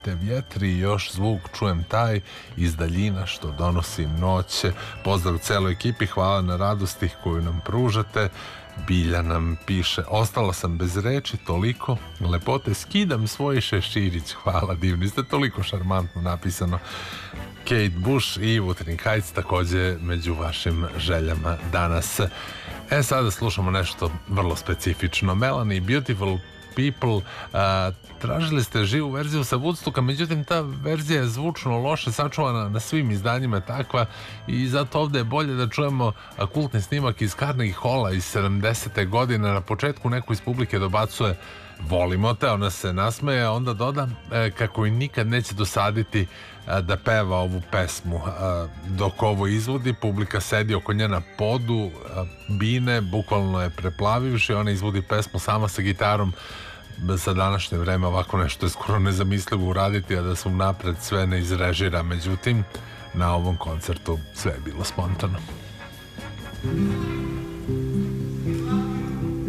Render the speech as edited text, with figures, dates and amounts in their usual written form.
te vjetri i još zvuk čujem taj iz daljina što donosi noć. Pozdrav celoj ekipi, hvala na radosti koju nam pružate. Bilja nam piše, ostala sam bez reči, toliko lepote, skidam svoj šeširić. Hvala, divni ste, toliko šarmantno napisano. Kate Bush i Wuthering Heights takođe među vašim željama danas. Sada slušamo nešto vrlo specifično. Melanie, Beautiful People, tražili ste živu verziju sa Woodstocka, međutim ta verzija je zvučno loše sačuvana, na svim izdanjima je takva i zato ovde je bolje da čujemo kultni snimak iz Carnegie Halla iz 70. godine. Na početku neko iz publike dobacuje volimo te, ona se nasmeje, a onda doda kako i nikad neće dosaditi da peva ovu pesmu. Dok ovo izvodi, publika sedi oko nje na podu, bine, bukvalno je preplavivši, ona izvodi pesmu sama sa gitarom. Za današnje vreme ovako nešto je skoro nezamislivo uraditi, a da se unapred sve ne izrežira. Međutim, na ovom koncertu sve je bilo spontano.